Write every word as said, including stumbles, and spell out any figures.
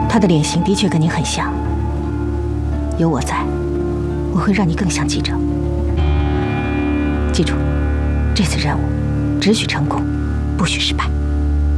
他的脸型的确跟你很像。有我在，我会让你更像记者。记住，这次任务只许成功，不许失败。